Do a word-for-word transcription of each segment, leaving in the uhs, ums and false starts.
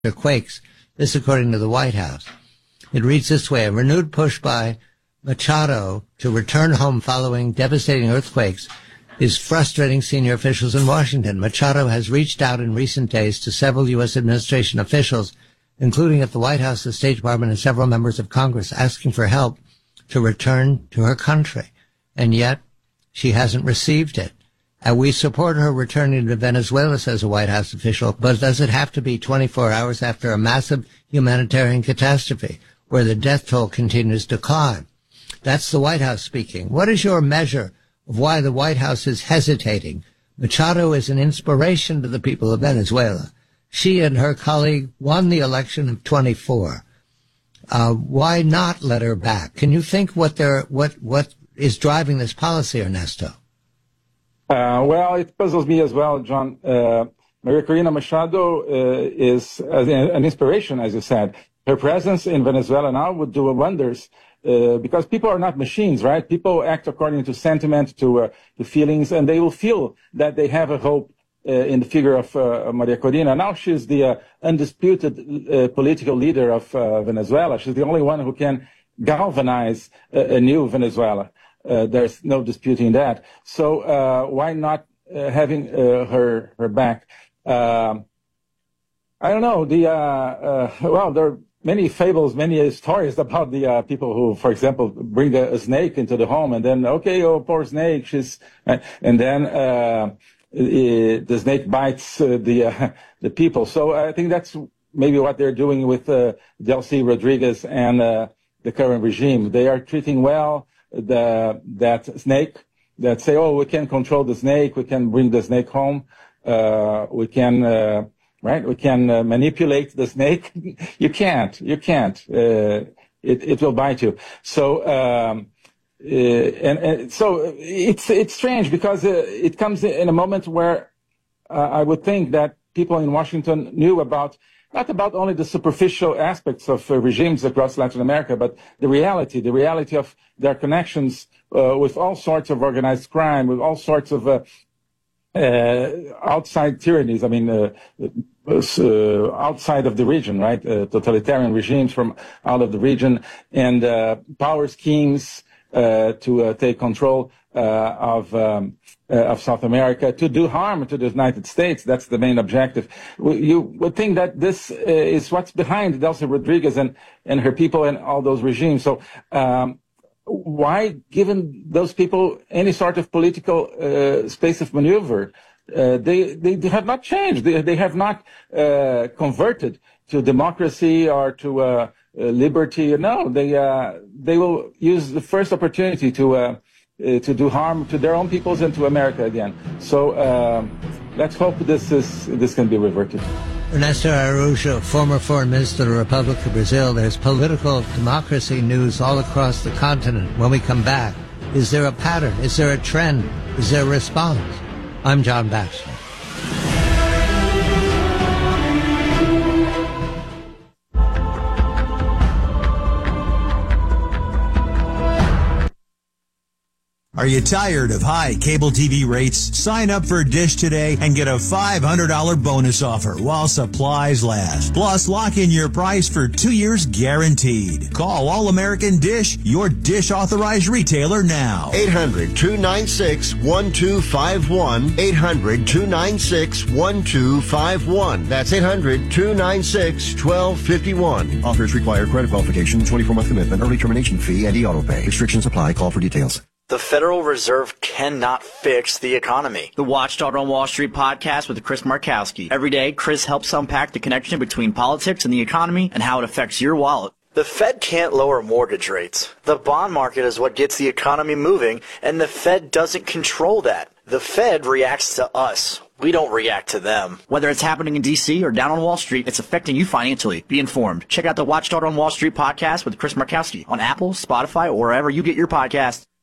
quakes. This according to the White House. It reads this way: a renewed push by Machado to return home following devastating earthquakes is frustrating senior officials in Washington. Machado has reached out in recent days to several U S administration officials, including at the White House, the State Department, and several members of Congress, asking for help to return to her country. And yet, she hasn't received it. And we support her returning to Venezuela, says a White House official, but does it have to be twenty-four hours after a massive humanitarian catastrophe where the death toll continues to climb? That's the White House speaking. What is your measure of why the White House is hesitating? Machado is an inspiration to the people of Venezuela. She and her colleague won the election of twenty-four. Uh, why not let her back? Can you think what they're, what, what is driving this policy, Ernesto? Uh, well, it puzzles me as well, John. Uh, Maria Corina Machado uh, is uh, an inspiration, as you said. Her presence in Venezuela now would do wonders uh, because people are not machines, right? People act according to sentiment, to, uh, to feelings, and they will feel that they have a hope uh, in the figure of uh, Maria Corina. Now she's the uh, undisputed uh, political leader of uh, Venezuela. She's the only one who can galvanize a, a new Venezuela. Uh, there's no disputing that. So uh, why not uh, having uh, her her back? Uh, I don't know. The uh, uh, well, there are many fables, many stories about the uh, people who, for example, bring a, a snake into the home and then, okay, oh, poor snake, she's, uh, and then uh, it, the snake bites uh, the uh, the people. So I think that's maybe what they're doing with uh, Delcy Rodriguez and uh, the current regime. They are treating well the that snake, that say, oh, we can control the snake, we can bring the snake home, uh, we can, uh, right, we can uh, manipulate the snake. You can't, you can't. Uh, it, it will bite you. So, um, uh, and, and so it's, it's strange because uh, it comes in a moment where uh, I would think that people in Washington knew about not about only the superficial aspects of uh, regimes across Latin America, but the reality, the reality of their connections uh, with all sorts of organized crime, with all sorts of uh, uh, outside tyrannies, I mean, uh, uh, outside of the region, right? Uh, totalitarian regimes from out of the region, and uh, power schemes uh, to uh, take control uh, of um, Uh, of South America, to do harm to the United States. That's the main objective. You would think that this uh, is what's behind Delcy Rodriguez and, and her people and all those regimes. So um, why, given those people any sort of political uh, space of maneuver, uh, they, they, they have not changed. They, they have not uh, converted to democracy or to uh, uh, liberty. No, they, uh, they will use the first opportunity to uh, Uh, to do harm to their own peoples and to America again. So uh, let's hope this is this can be reverted. Ernesto Araújo, former foreign minister of the Republic of Brazil. There's political democracy news all across the continent. When we come back, is there a pattern? Is there a trend? Is there a response? I'm John Baxter. Are you tired of high cable T V rates? Sign up for Dish today and get a five hundred dollars bonus offer while supplies last. Plus, lock in your price for two years guaranteed. Call All American Dish, your Dish authorized retailer now. eight hundred, two nine six, one two five one. eight hundred, two nine six, one two five one. That's eight hundred, two nine six, one two five one. Offers require credit qualification, twenty-four month commitment, early termination fee, and e-auto pay. Restrictions apply. Call for details. The Federal Reserve cannot fix the economy. The Watchdog on Wall Street podcast with Chris Markowski. Every day, Chris helps unpack the connection between politics and the economy and how it affects your wallet. The Fed can't lower mortgage rates. The bond market is what gets the economy moving, and the Fed doesn't control that. The Fed reacts to us. We don't react to them. Whether it's happening in D C or down on Wall Street, it's affecting you financially. Be informed. Check out the Watchdog on Wall Street podcast with Chris Markowski on Apple, Spotify, or wherever you get your podcasts.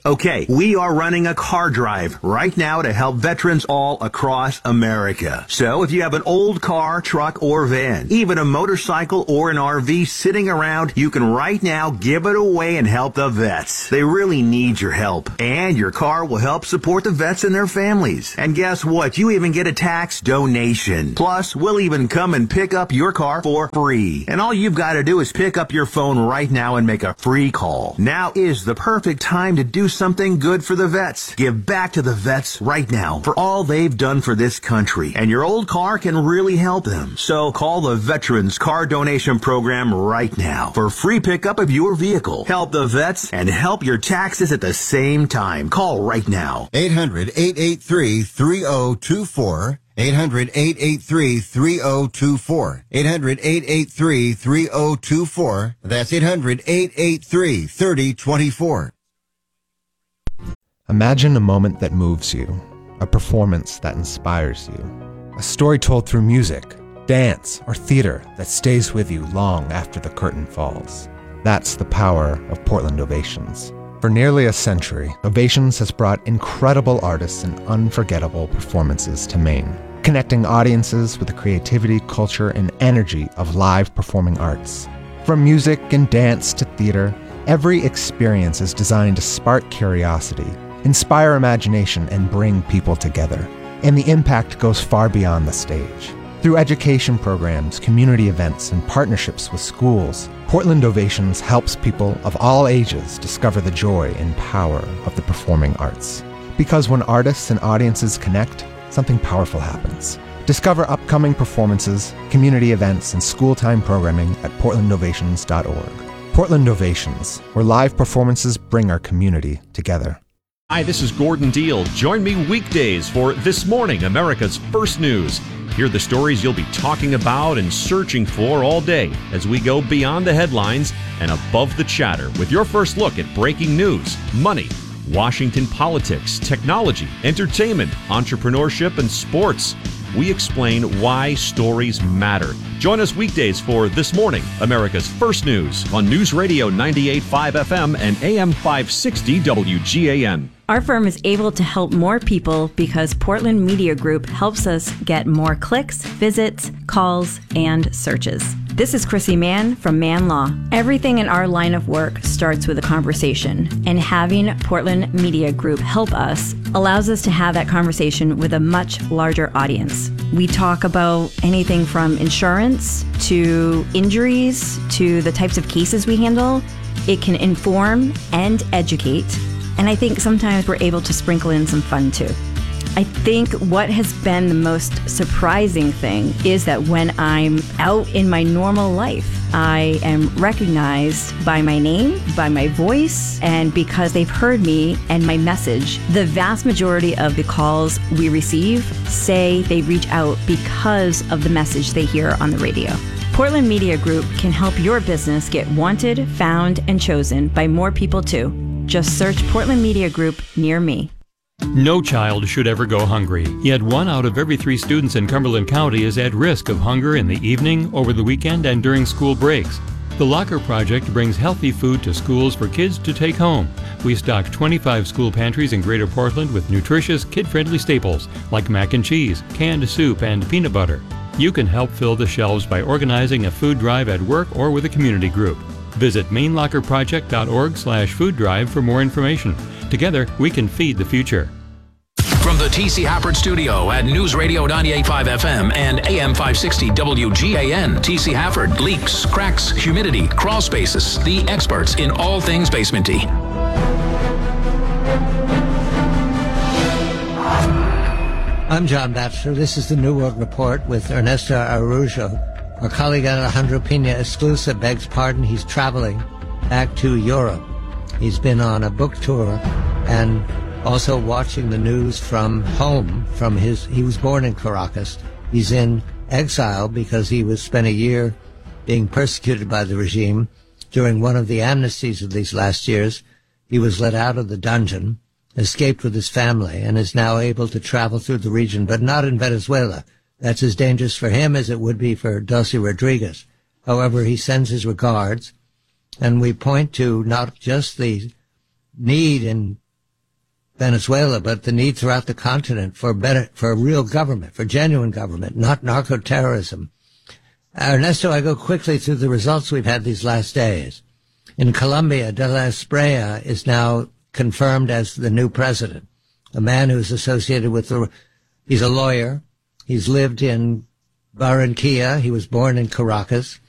Okay, we are running a car drive right now to help veterans all across America. So if you have an old car, truck, or van, even a motorcycle or an R V sitting around, you can right now give it away and help the vets. They really need your help. And your car will help support the vets and their families. And guess what? You even get a tax donation. Plus, we'll even come and pick up your car for free. And all you've got to do is pick up your phone right now and make a free call. Now is the perfect time to do something good for the vets. Give back to the vets right now for all they've done for this country. And your old car can really help them. So call the Veterans Car Donation Program right now for free pickup of your vehicle. Help the vets and help your taxes at the same time. Call right now. eight hundred, eight eight three, three oh two four. eight hundred, eight eight three, three oh two four. eight hundred, eight eight three, three oh two four. That's eight hundred, eight eight three, three oh two four. Imagine a moment that moves you, a performance that inspires you, a story told through music, dance, or theater that stays with you long after the curtain falls. That's the power of Portland Ovations. For nearly a century, Ovations has brought incredible artists and unforgettable performances to Maine, connecting audiences with the creativity, culture, and energy of live performing arts. From music and dance to theater, every experience is designed to spark curiosity, inspire imagination, and bring people together. And the impact goes far beyond the stage. Through education programs, community events, and partnerships with schools, Portland Ovations helps people of all ages discover the joy and power of the performing arts. Because when artists and audiences connect, something powerful happens. Discover upcoming performances, community events, and school-time programming at portland ovations dot org. Portland Ovations, where live performances bring our community together. Hi, this is Gordon Deal. Join me weekdays for This Morning, America's First News. Hear the stories you'll be talking about and searching for all day as we go beyond the headlines and above the chatter with your first look at breaking news, money, Washington politics, technology, entertainment, entrepreneurship, and sports. We explain why stories matter. Join us weekdays for This Morning, America's First News on News Radio ninety-eight point five F M and A M five sixty W G A N. Our firm is able to help more people because Portland Media Group helps us get more clicks, visits, calls, and searches. This is Chrissy Mann from Mann Law. Everything in our line of work starts with a conversation, and having Portland Media Group help us allows us to have that conversation with a much larger audience. We talk about anything from insurance to injuries to the types of cases we handle. It can inform and educate, and I think sometimes we're able to sprinkle in some fun too. I think what has been the most surprising thing is that when I'm out in my normal life, I am recognized by my name, by my voice, and because they've heard me and my message. The vast majority of the calls we receive say they reach out because of the message they hear on the radio. Portland Media Group can help your business get wanted, found, and chosen by more people too. Just search Portland Media Group near me. No child should ever go hungry, yet one out of every three students in Cumberland County is at risk of hunger in the evening, over the weekend, and during school breaks. The Locker Project brings healthy food to schools for kids to take home. We stock twenty-five school pantries in Greater Portland with nutritious, kid-friendly staples like mac and cheese, canned soup, and peanut butter. You can help fill the shelves by organizing a food drive at work or with a community group. Visit main locker project dot org slash food drive for more information. Together, we can feed the future. From the T C Hafford Studio at News Radio ninety-eight point five F M and A M five sixty W G A N, T C Hafford, leaks, cracks, humidity, crawl spaces, the experts in all things basementy. I'm John Batchelor. This is the New World Report with Ernesto Araujo. Our colleague Alejandro Pina Esclusa begs pardon. He's traveling back to Europe. He's been on a book tour and also watching the news from home. From his, he was born in Caracas. He's in exile because he was spent a year being persecuted by the regime. During one of the amnesties of these last years, he was let out of the dungeon, escaped with his family, and is now able to travel through the region, but not in Venezuela. That's as dangerous for him as it would be for Dulce Rodriguez. However, he sends his regards, and we point to not just the need in Venezuela, but the need throughout the continent for better, for a real government, for genuine government, not narco-terrorism. Ernesto, I go quickly through the results we've had these last days. In Colombia, De la Espriella is now confirmed as the new president, a man who's associated with the, he's a lawyer. He's lived in Barranquilla. He was born in Caracas.